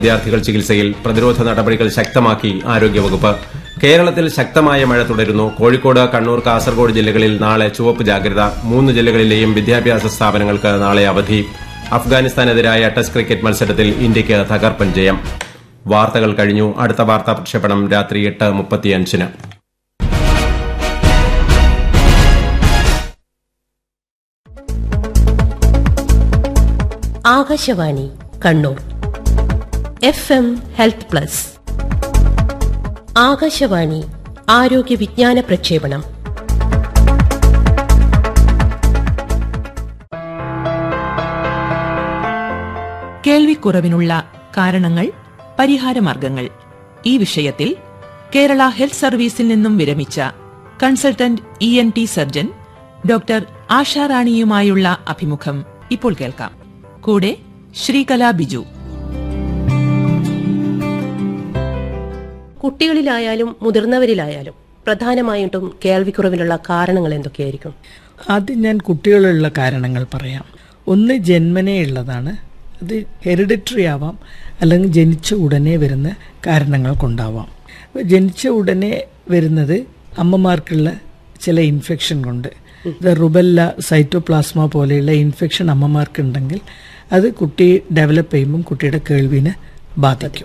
വിദ്യാർത്ഥികൾ ചികിത്സയിൽ. പ്രതിരോധ നടപടികൾ ശക്തമാക്കി ആരോഗ്യവകുപ്പ്. കേരളത്തിൽ ശക്തമായ മഴ തുടരുന്നു. കോഴിക്കോട്, കണ്ണൂർ, കാസർഗോഡ് ജില്ലകളിൽ നാളെ ചുവപ്പ് ജാഗ്രത. 3 ജില്ലകളിലെയും വിദ്യാഭ്യാസ സ്ഥാപനങ്ങൾക്ക് നാളെ അവധി. അഫ്ഗാനിസ്ഥാനെതിരായ ടെസ്റ്റ് ക്രിക്കറ്റ് മത്സരത്തിൽ ഇന്ത്യയ്ക്ക് തകർപ്പൻ ജയം. വാർത്തകൾ കഴിഞ്ഞു. അടുത്ത വാർത്താ പ്രക്ഷേപണം രാത്രി 8:35. Akashvani Kannur FM health plus. Akashvani ആരോഗ്യ വിജ്ഞാന പ്രക്ഷേപണം. കേൾവിക്കുറവിനുള്ള കാരണങ്ങൾ, പരിഹാരമാർഗങ്ങൾ, ഈ വിഷയത്തിൽ കേരള ഹെൽത്ത് സർവീസിൽ നിന്നും വിരമിച്ച കൺസൾട്ടന്റ് ENT സർജൻ ഡോക്ടർ ആശാറാണിയുമായുള്ള അഭിമുഖം ഇപ്പോൾ കേൾക്കാം. കൂടെ ശ്രീകല ബിജു. കുട്ടികളിലായാലും മുതിർന്നവരിലായാലും പ്രധാനമായിട്ടും കേൾവിക്കുറവിനുള്ള കാരണങ്ങൾ എന്തൊക്കെയായിരിക്കും? ആദ്യം ഞാൻ കുട്ടികളുള്ള കാരണങ്ങൾ പറയാം. ഒന്ന് ജന്മനേ ഉള്ളതാണ്. അത് ഹെറിഡിറ്ററി ആവാം, അല്ലെങ്കിൽ ജനിച്ച ഉടനെ വരുന്ന കാരണങ്ങൾ കൊണ്ടാവാം. ജനിച്ച ഉടനെ വരുന്നത് അമ്മമാർക്കുള്ള ചില ഇൻഫെക്ഷൻ കൊണ്ട്, റുബെല്ല, സൈറ്റോപ്ലാസ്മ പോലെയുള്ള ഇൻഫെക്ഷൻ അമ്മമാർക്കുണ്ടെങ്കിൽ അത് കുട്ടി ഡെവലപ്പ് ചെയ്യുമ്പം കുട്ടിയുടെ കേൾവിനെ ബാധിക്കും.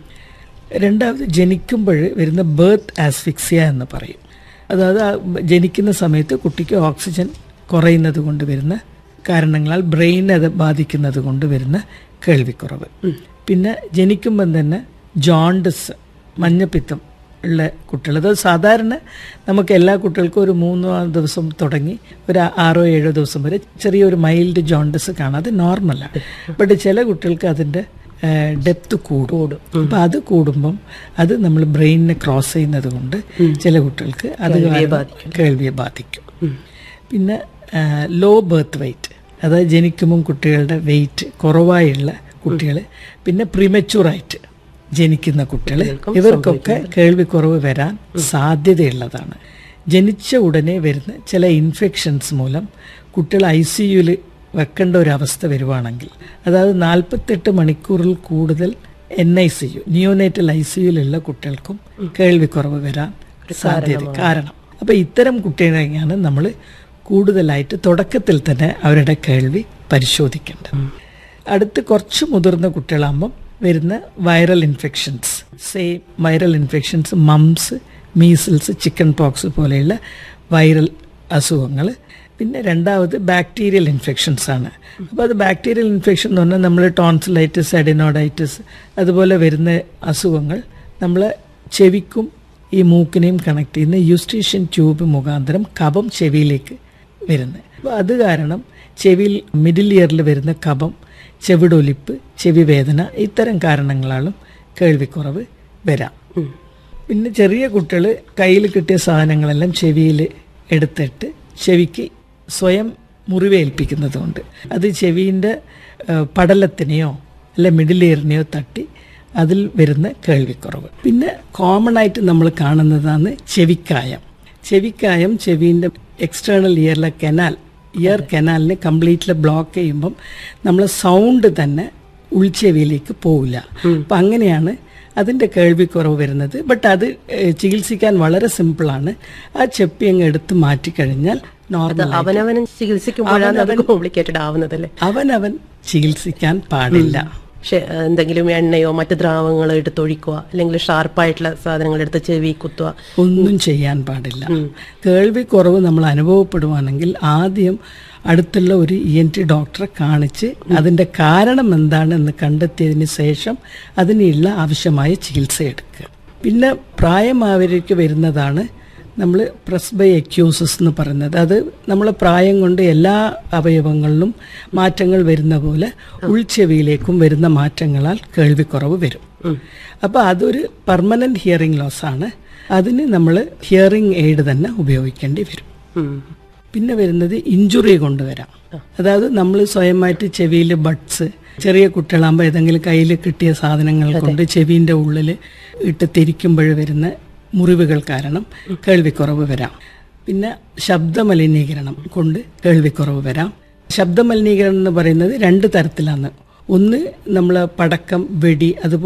രണ്ടാമത് ജനിക്കുമ്പോൾ വരുന്ന ബർത്ത് ആസ്ഫിക്സിയ എന്ന് പറയും. അതായത് ജനിക്കുന്ന സമയത്ത് കുട്ടിക്ക് ഓക്സിജൻ കുറയുന്നത് കൊണ്ട് വരുന്ന കാരണങ്ങളാൽ ബ്രെയിൻ അത് ബാധിക്കുന്നത് കൊണ്ട് വരുന്ന കേൾവിക്കുറവ്. പിന്നെ ജനിക്കുമ്പം തന്നെ ജോണ്ടിസ്, മഞ്ഞപ്പിത്തം ഉള്ള കുട്ടികൾ, അത് സാധാരണ നമുക്ക് എല്ലാ കുട്ടികൾക്കും ഒരു 3 ദിവസം തുടങ്ങി ഒരു 6-7 ദിവസം വരെ ചെറിയൊരു മൈൽഡ് ജോണ്ടിസ് കാണാം. അത് നോർമലാണ്. ബട്ട് ചില കുട്ടികൾക്ക് അതിൻ്റെ ഡെപ്ത് കൂടും. അപ്പം അത് കൂടുമ്പം അത് നമ്മൾ ബ്രെയിനിനെ ക്രോസ് ചെയ്യുന്നത് കൊണ്ട് ചില കുട്ടികൾക്ക് അത് കേൾവിയെ ബാധിക്കും. പിന്നെ ലോ ബർത്ത് വെയ്റ്റ്, അതായത് ജനിക്കുമ്പം കുട്ടികളുടെ വെയിറ്റ് കുറവായുള്ള കുട്ടികൾ, പിന്നെ പ്രിമച്യൂറായിട്ട് ജനിക്കുന്ന കുട്ടികൾ, ഇവർക്കൊക്കെ കേൾവിക്കുറവ് വരാൻ സാധ്യതയുള്ളതാണ്. ജനിച്ച ഉടനെ വരുന്ന ചില ഇൻഫെക്ഷൻസ് മൂലം കുട്ടികൾ ICUയിൽ വെക്കേണ്ട ഒരു അവസ്ഥ വരുവാണെങ്കിൽ, അതായത് 48 മണിക്കൂറിൽ കൂടുതൽ NICU, നിയോനേറ്റൽ ICUയിലുള്ള കുട്ടികൾക്കും കേൾവിക്കുറവ് വരാൻ സാധ്യത കാരണം. അപ്പം ഇത്തരം കുട്ടികളെയാണ് നമ്മൾ കൂടുതലായിട്ട് തുടക്കത്തിൽ തന്നെ അവരുടെ കേൾവി പരിശോധിക്കേണ്ടത്. അടുത്ത് കുറച്ച് മുതിർന്ന കുട്ടികളാകുമ്പം വരുന്ന viral infections, viral infections, moms, measles, chicken pox പോലെയുള്ള വൈറൽ അസുഖങ്ങൾ. പിന്നെ രണ്ടാമത് ബാക്ടീരിയൽ ഇൻഫെക്ഷൻസ് ആണ്. അപ്പോൾ അത് ബാക്ടീരിയൽ ഇൻഫെക്ഷൻ എന്ന് പറഞ്ഞാൽ നമ്മൾ ടോൺസിലൈറ്റിസ്, അഡിനോഡൈറ്റിസ് അതുപോലെ വരുന്ന അസുഖങ്ങൾ നമ്മൾ ചെവിക്കും ഈ മൂക്കിനെയും കണക്ട് ചെയ്യുന്ന യൂസ്റ്റേഷ്യൻ ട്യൂബ് മുഖാന്തരം കഫം ചെവിയിലേക്ക് വരുന്നത്. അപ്പോൾ അത് കാരണം ചെവിയിൽ മിഡിൽ ഇയറിൽ വരുന്ന കഫം, ചെവിടൊലിപ്പ്, ചെവി വേദന, ഇത്തരം കാരണങ്ങളാലും കേൾവിക്കുറവ് വരാം. പിന്നെ ചെറിയ കുട്ടികൾ കയ്യിൽ കിട്ടിയ സാധനങ്ങളെല്ലാം ചെവിയിൽ എടുത്തിട്ട് ചെവിക്ക് സ്വയം മുറിവേൽപ്പിക്കുന്നതുകൊണ്ട് അത് ചെവിൻ്റെ പടലത്തിനെയോ അല്ല മിഡിൽ ഇയറിനെയോ തട്ടി അതിൽ വരുന്ന കേൾവിക്കുറവ്. പിന്നെ കോമൺ ആയിട്ട് നമ്മൾ കാണുന്നതാണ് ചെവിക്കായം. ചെവിൻ്റെ എക്സ്റ്റേണൽ ഇയറിലെ ഇയർ കനാലിനെ കംപ്ലീറ്റ്ലി ബ്ലോക്ക് ചെയ്യുമ്പം നമ്മൾ സൗണ്ട് തന്നെ ഉൾച്ചെവിയിലേക്ക് പോവില്ല. അപ്പം അങ്ങനെയാണ് അതിൻ്റെ കേൾവിക്കുറവ് വരുന്നത്. ബട്ട് അത് ചികിത്സിക്കാൻ വളരെ സിമ്പിളാണ്. ആ ചെപ്പി അങ്ങ് എടുത്ത് മാറ്റിക്കഴിഞ്ഞാൽ നോർമൽ. അവനവൻ ചികിത്സിക്കുമ്പോഴാണ് കോംപ്ലിക്കേറ്റഡ് ആവുന്നതല്ലേ? അവനവൻ ചികിത്സിക്കാൻ പാടില്ല. പക്ഷെ എന്തെങ്കിലും എണ്ണയോ മറ്റു ദ്രാവകങ്ങളോ എടുത്തൊഴിക്കുക, അല്ലെങ്കിൽ ഷാർപ്പായിട്ടുള്ള സാധനങ്ങൾ എടുത്ത് ചെവി കുത്തുക, ഒന്നും ചെയ്യാൻ പാടില്ല. കേൾവിക്കുറവ് നമ്മൾ അനുഭവപ്പെടുവാണെങ്കിൽ ആദ്യം അടുത്തുള്ള ഒരു ENT ഡോക്ടറെ കാണിച്ച് അതിൻ്റെ കാരണം എന്താണെന്ന് കണ്ടെത്തിയതിന് ശേഷം അതിനുള്ള ആവശ്യമായ ചികിത്സ എടുക്കുക. പിന്നെ പ്രായമായവർക്ക് വരുന്നതാണ് നമ്മൾ പ്രസ്ബൈഅക്യൂസിസ് എന്ന് പറയുന്നത്. അത് നമ്മൾ പ്രായം കൊണ്ട് എല്ലാ അവയവങ്ങളിലും മാറ്റങ്ങൾ വരുന്ന പോലെ ഉൾച്ചെവിയിലേക്കും വരുന്ന മാറ്റങ്ങളാൽ കേൾവിക്കുറവ് വരും. അപ്പോൾ അതൊരു പെർമനന്റ് ഹിയറിംഗ് ലോസ് ആണ്. അതിന് നമ്മൾ ഹിയറിംഗ് എയ്ഡ് തന്നെ ഉപയോഗിക്കേണ്ടി വരും. പിന്നെ വരുന്നത് ഇഞ്ചുറി കൊണ്ടുവരാം. അതായത് നമ്മൾ സ്വയമായിട്ട് ചെവിയിൽ ബഡ്സ്, ചെറിയ കുട്ടികളാകുമ്പോൾ ഏതെങ്കിലും കയ്യിൽ കിട്ടിയ സാധനങ്ങൾ കൊണ്ട് ചെവിൻ്റെ ഉള്ളിൽ ഇട്ട് തിരിക്കുമ്പോൾ വരുന്ന മുറിവുകൾ കാരണം കേൾവിക്കുറവ് വരാം. പിന്നെ ശബ്ദമലിനീകരണം കൊണ്ട് കേൾവിക്കുറവ് വരാം. ശബ്ദമലിനീകരണം എന്ന് പറയുന്നത് 2 തരത്തിലാണ്. ഒന്ന് നമ്മൾ പടക്കം, വെടി, അതുപോലെ